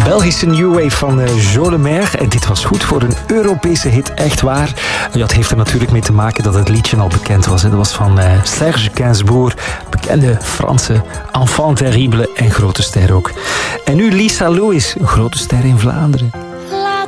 Belgische New Wave van Jo Le Maire. En dit was goed voor een Europese hit, echt waar. Ja, het heeft er natuurlijk mee te maken dat het liedje al bekend was. Dat was van Serge Gainsbourg, bekende Franse enfant terrible en grote ster ook. En nu Lisa Lewis, een grote ster in Vlaanderen.